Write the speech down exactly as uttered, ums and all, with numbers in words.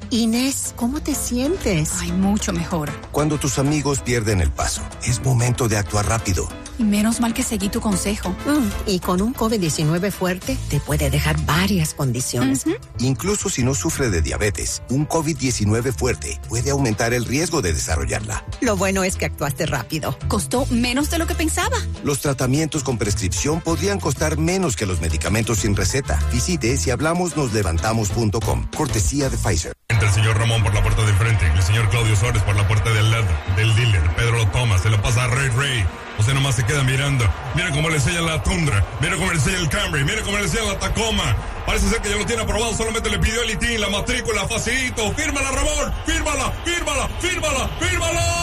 Inés, ¿cómo te sientes? Ay, mucho mejor. Cuando tus amigos pierden el paso, es momento de actuar rápido. Y menos mal que seguí tu consejo. Mm, y con un COVID diecinueve fuerte, te puede dejar varias condiciones. Uh-huh. Incluso si no sufre de diabetes, un COVID diecinueve fuerte puede aumentar el riesgo de desarrollarla. Lo bueno es que actuaste rápido. Costó menos de lo que pensaba. Los tratamientos con prescripción podrían costar menos que los medicamentos sin receta. Visite si hablamos nos levantamos punto com. Cortesía de Pfizer. Entra el señor Ramón por la puerta de enfrente, el señor Claudio Suárez por la puerta de al lado, del dealer, Pedro lo toma, se lo pasa a Ray Ray. Usted nomás se queda mirando. Mira cómo le enseña la Tundra. Mira cómo le enseña el Camry. Mira cómo le enseña la Tacoma. Parece ser que ya lo tiene aprobado. Solamente le pidió el I T I N, la matrícula, facilito. Fírmala, Ramón. Fírmala, fírmala, fírmala, fírmala.